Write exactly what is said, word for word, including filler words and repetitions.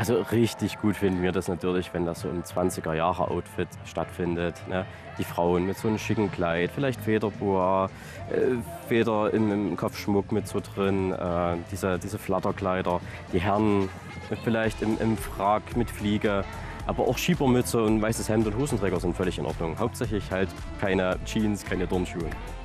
Also richtig gut finden wir das natürlich, wenn das so im zwanziger-Jahre-Outfit stattfindet, ne? Die Frauen mit so einem schicken Kleid, vielleicht Federboa, äh, Feder im, im Kopfschmuck mit so drin, äh, diese, diese Flatterkleider. Die Herren vielleicht im, im Frack mit Fliege, aber auch Schiebermütze und weißes Hemd und Hosenträger sind völlig in Ordnung. Hauptsächlich halt keine Jeans, keine Turnschuhe.